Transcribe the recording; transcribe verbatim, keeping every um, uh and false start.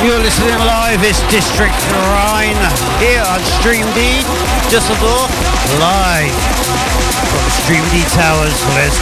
You're listening live, it's District Rhine here on Stream D, Düsseldorf, live from Stream D Towers. Let's